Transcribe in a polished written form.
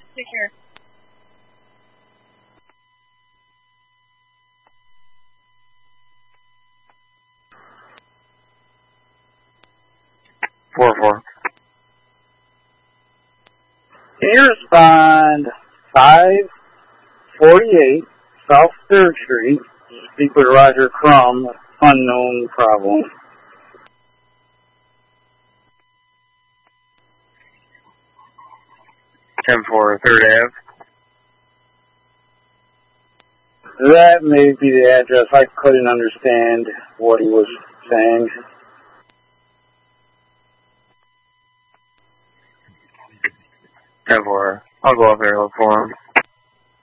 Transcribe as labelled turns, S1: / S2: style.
S1: Take care.
S2: Four.
S3: Can you respond 548 South 3rd Street? Speak with Roger Crum, unknown problem.
S2: 10-4, 3rd Ave.
S3: That may be the address. I couldn't understand what he was saying.
S2: 10-4. I'll go up there and look for him.